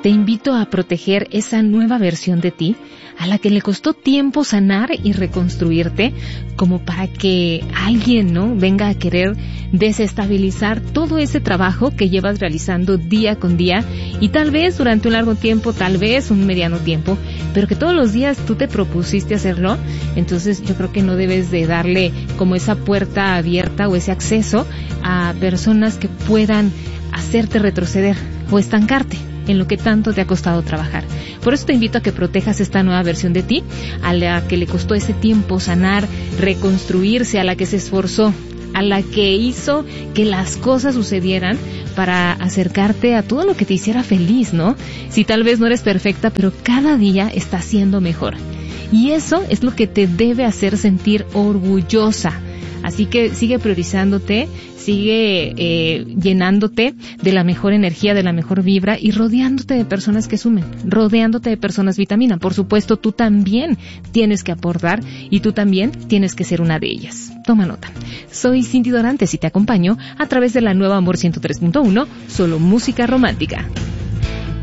te invito a proteger esa nueva versión de ti, a la que le costó tiempo sanar y reconstruirte, como para que alguien, ¿no?, venga a querer desestabilizar todo ese trabajo que llevas realizando día con día, y tal vez durante un largo tiempo, tal vez un mediano tiempo, pero que todos los días tú te propusiste hacerlo. Entonces yo creo que no debes de darle como esa puerta abierta o ese acceso a personas que puedan hacerte retroceder o estancarte en lo que tanto te ha costado trabajar. Por eso te invito a que protejas esta nueva versión de ti, a la que le costó ese tiempo sanar, reconstruirse, a la que se esforzó, a la que hizo que las cosas sucedieran para acercarte a todo lo que te hiciera feliz, ¿no? Si tal vez no eres perfecta, pero cada día estás siendo mejor. Y eso es lo que te debe hacer sentir orgullosa. Así que sigue priorizándote, sigue llenándote de la mejor energía, de la mejor vibra y rodeándote de personas que sumen, rodeándote de personas vitamina. Por supuesto, tú también tienes que aportar y tú también tienes que ser una de ellas. Toma nota. Soy Cindy Dorantes y te acompaño a través de la nueva Amor 103.1, solo música romántica.